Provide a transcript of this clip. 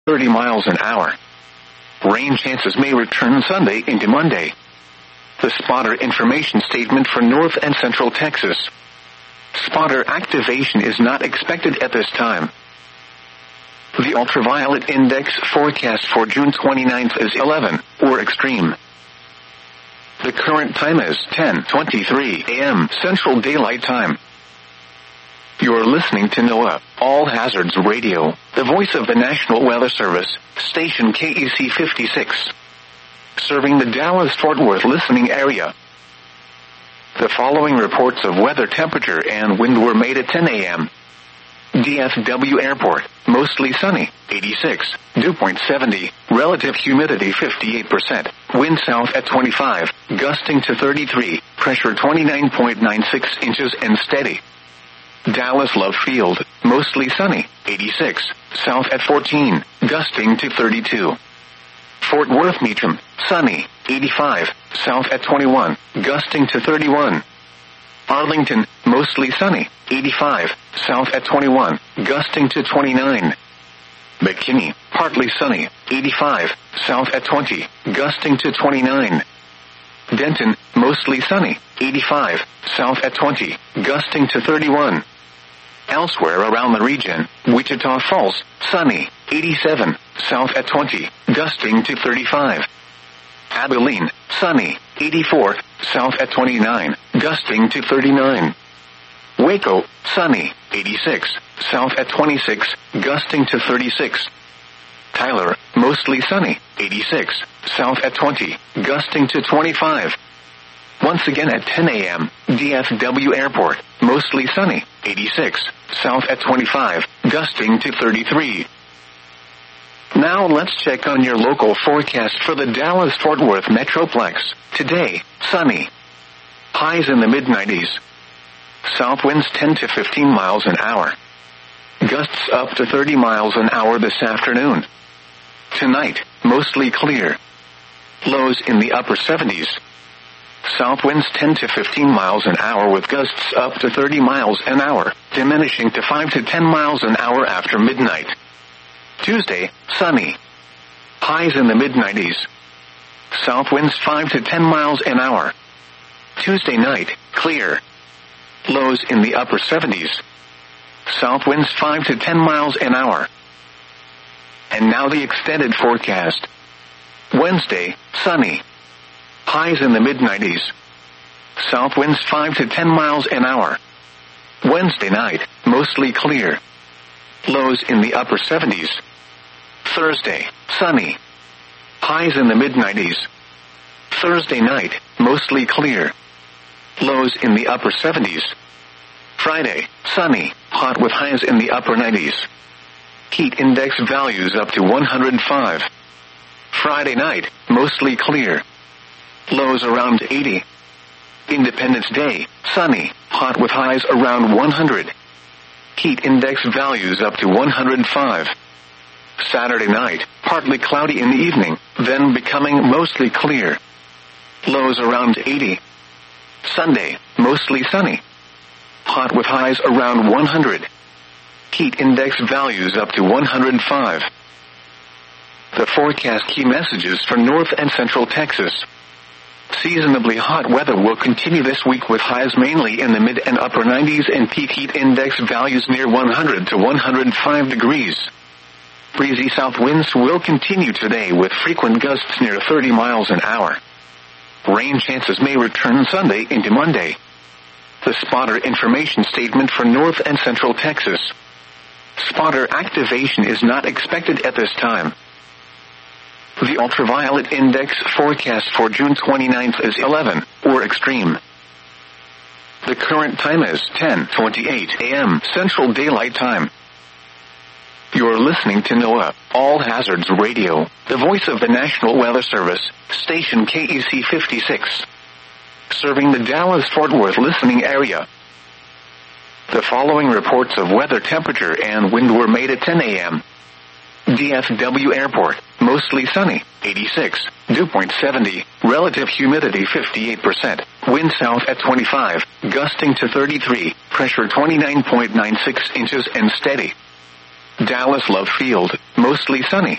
30 miles an hour. Rain chances may return Sunday into Monday. The spotter information statement for North and Central Texas. Spotter activation is not expected at this time. The ultraviolet index forecast for June 29th is 11, or extreme. The current time is 10:23 a.m. Central Daylight Time. You're listening to NOAA All Hazards Radio, the voice of the National Weather Service, station KEC 56. Serving the Dallas-Fort Worth listening area. The following reports of weather temperature and wind were made at 10 a.m. DFW Airport, mostly sunny, 86, dew point 70, relative humidity 58%, wind south at 25, gusting to 33, pressure 29.96 inches and steady. Dallas Love Field, mostly sunny, 86, south at 14, gusting to 32. Fort Worth Meacham, sunny, 85, south at 21, gusting to 31. Arlington, mostly sunny, 85, south at 21, gusting to 29. McKinney, partly sunny, 85, south at 20, gusting to 29. Denton, mostly sunny, 85, south at 20, gusting to 31. Elsewhere around the region, Wichita Falls, sunny, 87, south at 20, gusting to 35. Abilene, sunny, 84, south at 29, gusting to 39. Waco, sunny, 86, south at 26, gusting to 36. Tyler, mostly sunny, 86, south at 20, gusting to 25. Once again at 10 a.m., DFW Airport, mostly sunny, 86, south at 25, gusting to 33. Now let's check on your local forecast for the Dallas-Fort Worth Metroplex. Today, sunny. Highs in the mid-90s. South winds 10 to 15 miles an hour. Gusts up to 30 miles an hour this afternoon. Tonight, mostly clear. Lows in the upper 70s. South winds 10 to 15 miles an hour with gusts up to 30 miles an hour, diminishing to 5 to 10 miles an hour after midnight. Tuesday, sunny. Highs in the mid-90s. South winds 5 to 10 miles an hour. Tuesday night, clear. Lows in the upper 70s. South winds 5 to 10 miles an hour. And now the extended forecast. Wednesday, sunny. Highs in the mid-90s. South winds 5 to 10 miles an hour. Wednesday night, mostly clear. Lows in the upper 70s. Thursday, sunny. Highs in the mid-90s. Thursday night, mostly clear. Lows in the upper 70s. Friday, sunny, hot with highs in the upper 90s. Heat index values up to 105. Friday night, mostly clear. Lows around 80. Independence Day, sunny, hot with highs around 100. Heat index values up to 105. Saturday night, partly cloudy in the evening, then becoming mostly clear. Lows around 80. Sunday, mostly sunny. Hot with highs around 100. Heat index values up to 105. The forecast key messages for North and Central Texas. Seasonably hot weather will continue this week with highs mainly in the mid and upper 90s and peak heat index values near 100 to 105 degrees. Breezy south winds will continue today with frequent gusts near 30 miles an hour. Rain chances may return Sunday into Monday. The spotter information statement for North and Central Texas. Spotter activation is not expected at this time. The ultraviolet index forecast for June 29th is 11, or extreme. The current time is 10:28 a.m. Central Daylight Time. You're listening to NOAA All Hazards Radio, the voice of the National Weather Service, station KEC 56. Serving the Dallas-Fort Worth listening area. The following reports of weather temperature and wind were made at 10 a.m. DFW Airport, mostly sunny, 86, dew point 70, relative humidity 58%, wind south at 25, gusting to 33, pressure 29.96 inches and steady. Dallas Love Field, mostly sunny.